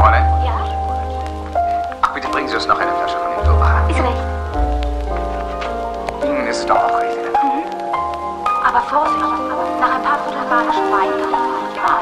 Fräulein? Ja? Ach, bitte bringen Sie uns noch eine Flasche von dem Dora. Ist recht. Ihnen ist es doch auch recht. Aber Vorsicht, nach ein paar Vierteln magischen Wein.